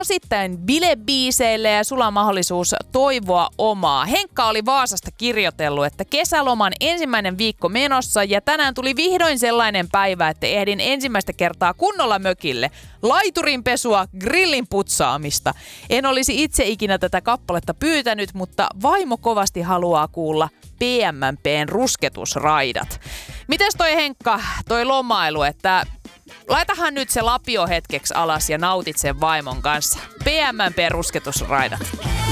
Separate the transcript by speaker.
Speaker 1: osittain bilebiiseille ja sulla on mahdollisuus toivoa omaa. Henkka oli Vaasasta kirjoitellut, että kesäloman ensimmäinen viikko menossa ja tänään tuli vihdoin sellainen päivä, että ehdin ensimmäistä kertaa kunnolla mökille. Laiturin pesua, grillin putsaamista. En olisi itse ikinä tätä kappaletta pyytänyt, mutta vaimo kovasti haluaa kuulla PMMP:n rusketusraidat. Mites toi Henkka, toi lomailu, että laitahan nyt se lapio hetkeksi alas ja nautit sen vaimon kanssa. PMMP rusketusraidat.